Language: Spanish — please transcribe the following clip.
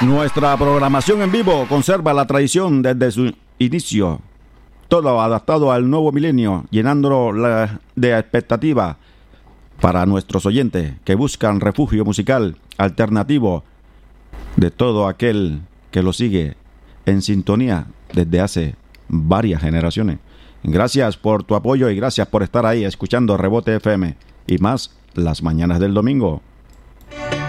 Nuestra programación en vivo conserva la tradición desde su inicio, todo adaptado al nuevo milenio, llenándolo de expectativa para nuestros oyentes que buscan refugio musical alternativo de todo aquel que lo sigue en sintonía desde hace varias generaciones. Gracias por tu apoyo y gracias por estar ahí escuchando Rebote FM y más las mañanas del domingo.